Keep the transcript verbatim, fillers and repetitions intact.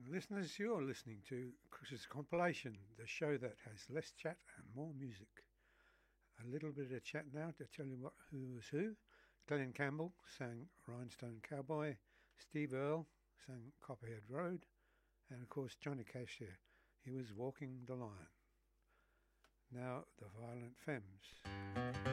Listeners, you're listening to Chris's Compilation, the show that has less chat and more music. A little bit of chat now to tell you what, who was who. Glenn Campbell sang Rhinestone Cowboy, Steve Earle sang Copperhead Road, and of course Johnny Cash here. He was Walking the Line. Now, the Violent Femmes.